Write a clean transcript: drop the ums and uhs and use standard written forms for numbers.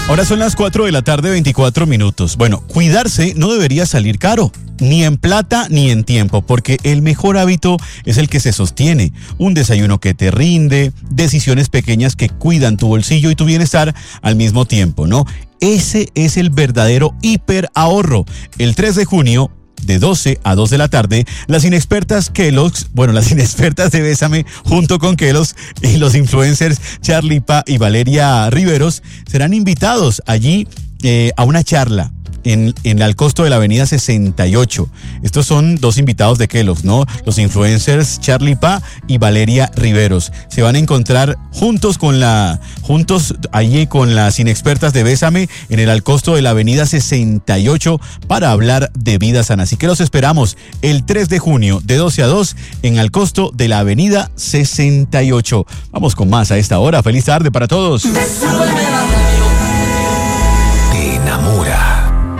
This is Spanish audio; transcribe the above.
Ahora son las 4 de la tarde, 24 minutos. Bueno, cuidarse no debería salir caro, ni en plata ni en tiempo, porque el mejor hábito es el que se sostiene. Un desayuno que te rinde, decisiones pequeñas que cuidan tu bolsillo y tu bienestar al mismo tiempo, ¿no? Ese es el verdadero hiperahorro. El 3 de junio, de 12 a 2 de la tarde, las inexpertas de Bésame, junto con Kellogg's y los influencers Charlie Pa y Valeria Riveros, serán invitados allí a una charla al costo de la avenida 68. Estos son dos invitados de Kellogg's, ¿no? Los influencers Charlie Pa y Valeria Riveros. Se van a encontrar juntos allí con las inexpertas de Bésame en el al costo de la avenida 68 para hablar de vida sana. Así que los esperamos el 3 de junio de 12 a 2 en al costo de la avenida 68. Vamos con más a esta hora. Feliz tarde para todos.